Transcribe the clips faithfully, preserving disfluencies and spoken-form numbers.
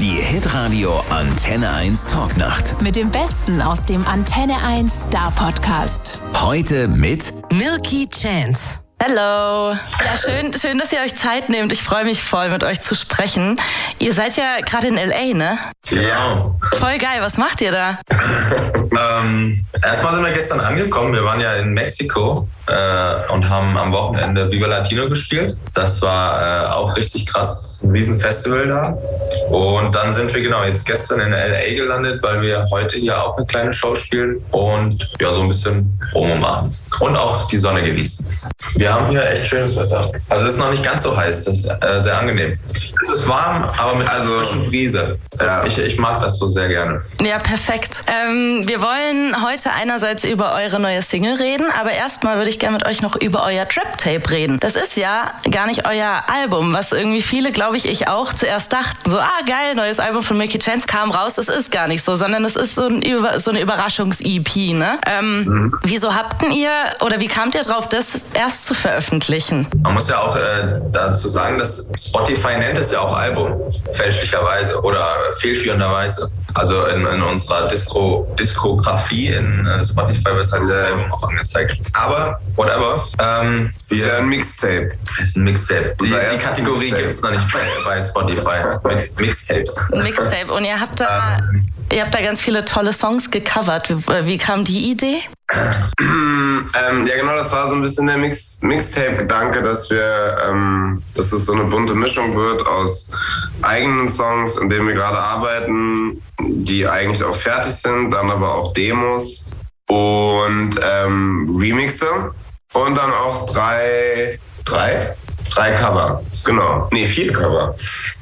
Die Hitradio Antenne eins Talknacht. Mit dem Besten aus dem Antenne eins Star Podcast. Heute mit Milky Chance. Hallo. Ja, schön, schön, dass ihr euch Zeit nehmt. Ich freue mich voll, mit euch zu sprechen. Ihr seid ja gerade in L A, ne? Ja. Voll geil. Was macht ihr da? ähm, erstmal sind wir gestern angekommen. Wir waren ja in Mexiko äh, und haben am Wochenende Viva Latino gespielt. Das war äh, auch richtig krass. Ein Riesenfestival da. Und dann sind wir genau jetzt gestern in L A gelandet, weil wir heute hier auch eine kleine Show spielen und ja, so ein bisschen Promo machen. Und auch die Sonne genießen. Wir haben hier echt schönes Wetter. Also es ist noch nicht ganz so heiß, das ist äh, sehr angenehm. Es ist warm, aber mit also, einer frischen Brise. So, ja. ich, ich mag das so sehr gerne. Ja, perfekt. Ähm, wir wollen heute einerseits über eure neue Single reden, aber erstmal würde ich gerne mit euch noch über euer Trap-Tape reden. Das ist ja gar nicht euer Album, was irgendwie viele, glaube ich, ich auch zuerst dachten. So, ah geil, neues Album von Milky Chance kam raus. Das ist gar nicht so, sondern es ist so, ein, so eine Überraschungs-E P. Ne? Ähm, mhm. Wieso habt ihr, oder wie kamt ihr drauf, das erst zu veröffentlichen? Man muss ja auch äh, dazu sagen, dass Spotify nennt es ja auch Album, fälschlicherweise oder fehlführenderweise. Also in, in unserer Disco, Diskografie in äh, Spotify wird es halt als Album auch angezeigt. Aber, whatever. Ähm, das ist ja ein Mixtape. Das ist ein Mixtape. Die, die Kategorie gibt es noch nicht bei, bei Spotify. Mix, Mixtapes. Ein Mixtape. Und ihr habt da, ähm, ihr habt da ganz viele tolle Songs gecovert. Wie, wie kam die Idee? ähm, ja genau, das war so ein bisschen der Mix, Mixtape-Gedanke, dass wir, ähm, dass es so eine bunte Mischung wird aus eigenen Songs, in denen wir gerade arbeiten, die eigentlich auch fertig sind, dann aber auch Demos und ähm, Remixe und dann auch drei, drei, drei Cover, genau, nee, vier Cover.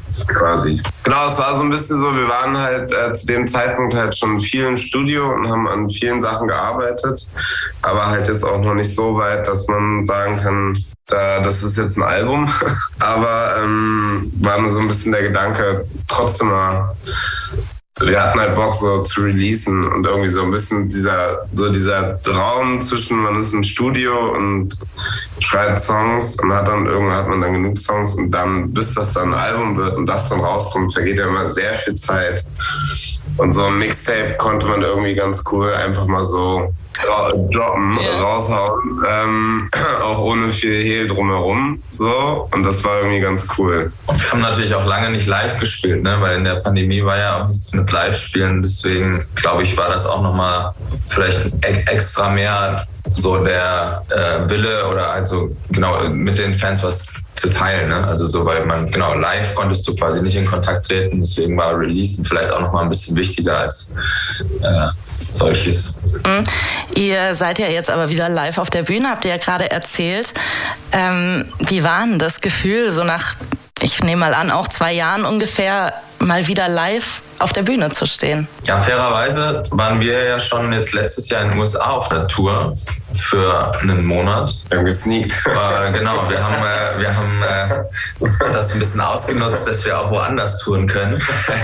Quasi. Genau, es war so ein bisschen so, wir waren halt äh, zu dem Zeitpunkt halt schon viel im Studio und haben an vielen Sachen gearbeitet, aber halt jetzt auch noch nicht so weit, dass man sagen kann, da, das ist jetzt ein Album. aber ähm, war so ein bisschen der Gedanke, trotzdem mal, wir hatten halt Bock so zu releasen und irgendwie so ein bisschen dieser, so dieser Raum zwischen, man ist im Studio und schreibt Songs und hat dann irgendwann hat man dann genug Songs und dann, bis das dann ein Album wird und das dann rauskommt, vergeht ja immer sehr viel Zeit. Und so ein Mixtape konnte man irgendwie ganz cool einfach mal so droppen, yeah. raushauen, ähm, auch ohne viel Hehl drumherum, so, und das war irgendwie ganz cool. Und wir haben natürlich auch lange nicht live gespielt, ne, weil in der Pandemie war ja auch nichts mit Live-Spielen, deswegen glaube ich, war das auch nochmal vielleicht extra mehr so der äh, Wille oder also genau mit den Fans was zu teilen, ne? Also so, weil man, genau, live konntest du quasi nicht in Kontakt treten, deswegen war Releasen vielleicht auch nochmal ein bisschen wichtiger als äh, solches. Mhm. Ihr seid ja jetzt aber wieder live auf der Bühne, habt ihr ja gerade erzählt. Ähm, wie war denn das Gefühl, so nach, ich nehme mal an, auch zwei Jahren ungefähr, mal wieder live auf der Bühne zu stehen? Ja, fairerweise waren wir ja schon jetzt letztes Jahr in den U S A auf der Tour für einen Monat. Wir haben gesneakt. Äh, genau, wir haben, äh, wir haben äh, das ein bisschen ausgenutzt, dass wir auch woanders touren können.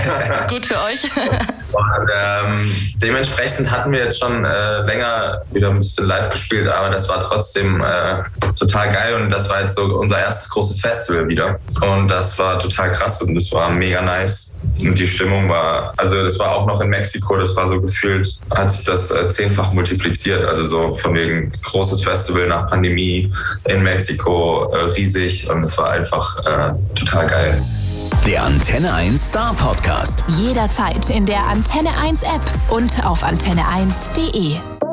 Gut für euch. Und, ähm, dementsprechend hatten wir jetzt schon äh, länger wieder ein bisschen live gespielt, aber das war trotzdem äh, total geil und das war jetzt so unser erstes großes Festival wieder. Und das war total krass und das war mega nice. Und die Stimmung war, also das war auch noch in Mexiko, das war so gefühlt, hat sich das äh, zehnfach multipliziert. Also so von wegen großes Festival nach Pandemie in Mexiko, äh, riesig und es war einfach äh, total geil. Der Antenne eins Star Podcast. Jederzeit in der Antenne eins App und auf antenne eins punkt de.